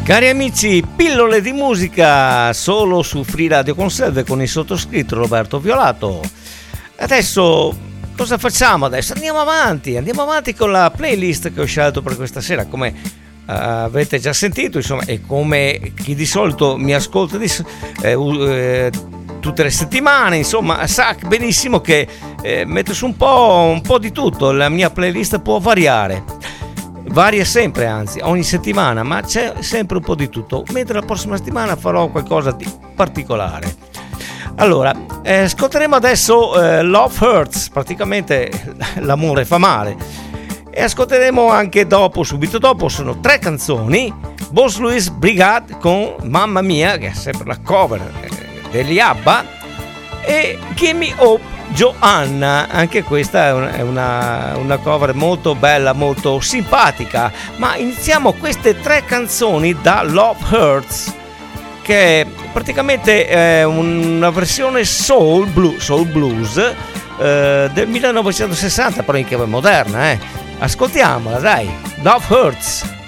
Cari amici, pillole di musica solo su Free Radio Conserve con il sottoscritto Roberto Violato. Adesso cosa facciamo? Adesso andiamo avanti con la playlist che ho scelto per questa sera. Come avete già sentito, insomma, e come chi di solito mi ascolta tutte le settimane, insomma, sa benissimo che metto su un po' di tutto. La mia playlist può varia sempre, anzi ogni settimana, ma c'è sempre un po' di tutto, mentre la prossima settimana farò qualcosa di particolare. Allora, ascolteremo adesso Love Hurts, praticamente l'amore fa male, e ascolteremo anche subito dopo, sono 3 canzoni: Boss Louis Brigade con Mamma Mia, che è sempre la cover degli ABBA, e Gimme Hope Joanna, anche questa è una cover molto bella, molto simpatica. Ma iniziamo queste 3 canzoni da Love Hurts, che è praticamente una versione soul blues del 1960, però in chiave moderna. Ascoltiamola, dai, Love Hurts.